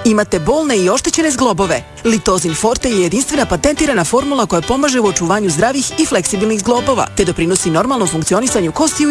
Imate bolne i oštećene zglobove? Litozin Forte je jedinstvena patentirana formula koja pomaže u očuvanju zdravih i fleksibilnih zglobova, te doprinosi normalnom funkcionisanju kostiju